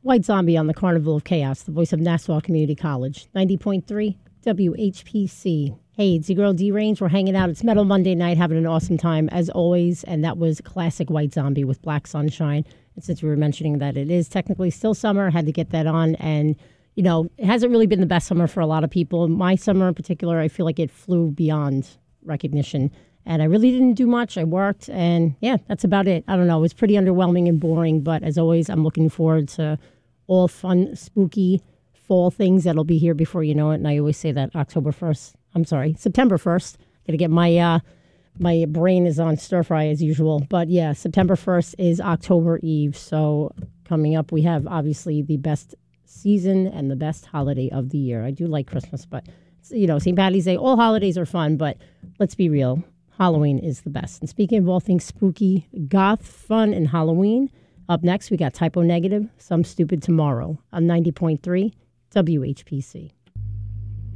White Zombie on the Carnival of Chaos, the voice of Nassau Community College. 90.3 WHPC. Hey, it's your girl D-Range. We're hanging out. It's Metal Monday night, having an awesome time as always. And that was classic White Zombie with Black Sunshine. And since we were mentioning that it is technically still summer, I had to get that on. And, you know, it hasn't really been the best summer for a lot of people. My summer in particular, I feel like it flew beyond recognition. And I really didn't do much. I worked, and yeah, that's about it. I don't know. It was pretty underwhelming and boring, but as always, I'm looking forward to all fun, spooky fall things that'll be here before you know it. And I always say that September 1st. Got to get my brain is on stir fry as usual. But yeah, September 1st is October Eve. So coming up, we have obviously the best season and the best holiday of the year. I do like Christmas, but you know, St. Paddy's Day, all holidays are fun, but let's be real. Halloween is the best. And speaking of all things spooky, goth, fun, and Halloween, up next we got Typo Negative, Some Stupid Tomorrow on 90.3 WHPC.